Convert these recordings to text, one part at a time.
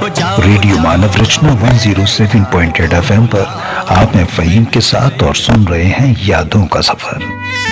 Radio मानव रचना 107.8 FM पर आप हैं फहीम के साथ और सुन रहे हैं यादों का सफर।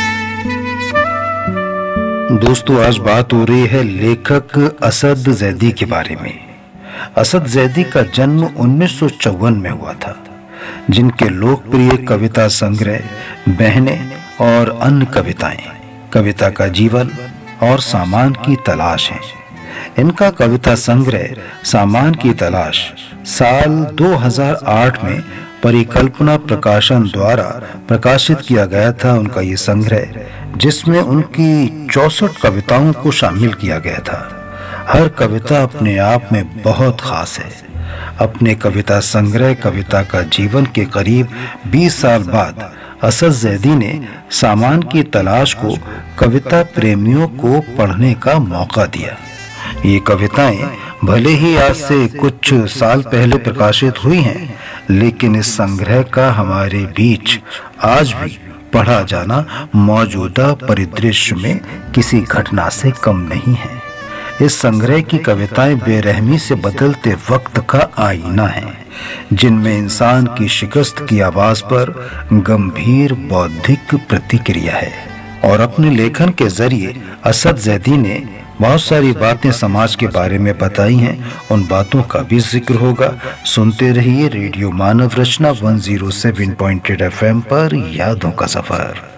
दोस्तों, आज बात हो रही है लेखक असद जैदी के बारे में। असद जैदी का जन्म 1954 में हुआ था, जिनके लोकप्रिय कविता संग्रह बहनें और अन्य कविताएं, कविता का जीवन और सामान की तलाश हैं। इनका कविता संग्रह सामान की तलाश साल 2008 में परिकल्पना प्रकाशन द्वारा प्रकाशित किया गया था। उनका ये संग्रह, जिसमें उनकी 64 कविताओं को शामिल किया गया था। हर कविता अपने आप में बहुत खास है। अपने कविता संग्रह कविता का जीवन के करीब 20 साल बाद असद जैदी ने सामान की तलाश को कविता प्रेमियों को पढ़ने का मौका दिया। ये कविताएं भले ही आज से कुछ साल पहले प्रकाशित हुई हैं, लेकिन इस संग्रह का हमारे बीच आज भी पढ़ा जाना मौजूदा परिदृश्य में किसी घटना से कम नहीं है। इस संग्रह की कविताएं बेरहमी से बदलते वक्त का आईना है, जिनमें इंसान की शिकस्त की आवाज पर गंभीर बौद्धिक प्रतिक्रिया है। और अपने लेखन के जरिए असद जैदी ने बहुत सारी बातें समाज के बारे में बताई हैं। उन बातों का भी जिक्र होगा। सुनते रहिए रेडियो मानव रचना 107.8 FM पर यादों का सफर।